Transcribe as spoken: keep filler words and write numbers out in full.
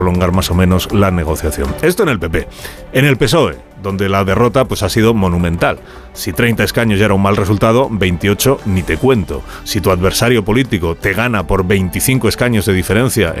prolongar más o menos la negociación. Esto en el P P. En el P S O E, donde la derrota pues ha sido monumental. Si treinta escaños ya era un mal resultado, veintiocho ni te cuento. Si tu adversario político te gana por veinticinco escaños de diferencia